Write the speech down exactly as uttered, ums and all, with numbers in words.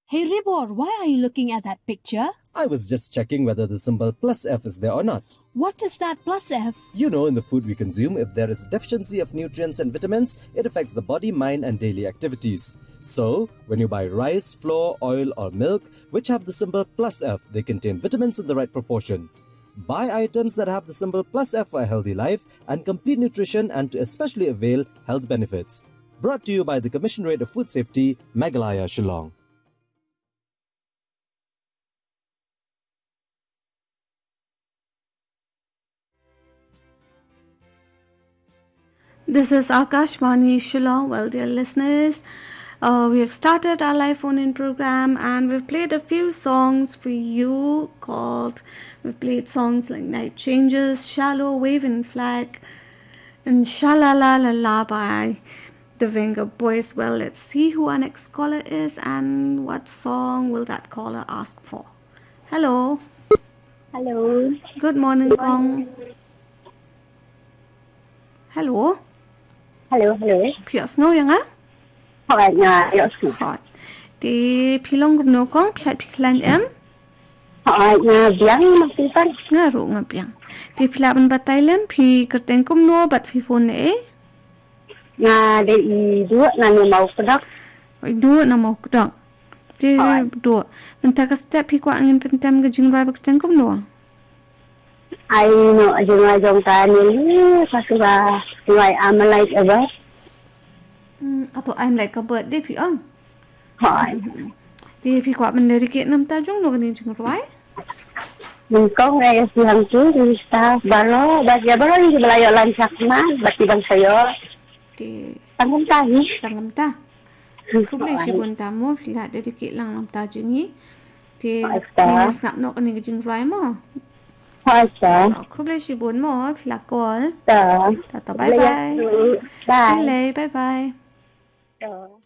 Hey Ribor, why are you looking at that picture? I was just checking whether the symbol plus F is there or not. What is that plus F? You know, in the food we consume, if there is deficiency of nutrients and vitamins, it affects the body, mind and daily activities. So, when you buy rice, flour, oil or milk, which have the symbol plus F, they contain vitamins in the right proportion. Buy items that have the symbol plus F for a healthy life and complete nutrition and to especially avail health benefits. Brought to you by the Commissionerate of Food Safety, Meghalaya, Shillong. This is Akashvani Shillong. Well, dear listeners, uh, we have started our live phone-in program and we've played a few songs for you called, we've played songs like Night Changes, Shallow, Waving Flag, and Shalala La La by the Venga Boys. Well, let's see who our next caller is and what song will that caller ask for. Hello. Hello. Good morning, Kong. Hello. Hello, hello. Pios no yang ah? Hỏi nhà hiệu sự. Hỏi. Thì phi long gum no kong chat piklan em? Hỏi nhà biang mặc tin phân. Nga ru nga biang. Thì phi laban batailan phi kerten kum no bat phi phone eh? Nga de i dua na ni mau kedak. Dua na mau kedak. Thì dua. Mentah ka step phi ko angin pentem ke jing rai kerten kum no. Ai no ajong ajong ta ni pasura tuai amalai apa? Hmm, atau I'm like a birthday phi ang. Hỏi. Thì phi ko men dedicate nam ta jong no kan jing rai. Mình có nghe siang tu di staff balo, baca balo di belayo lansak man, bati bang sayo. Thì tanggung tahi. Tanggung ta. Ku boleh si pun tamu phi la dedicate lang nam ta jing ni. Thì ni ngap no kan jing rai mo. Dạ. Khu lê sĩ bốn mô là cô. Dạ. Bye bye. Bye. Bye bye. Dạ.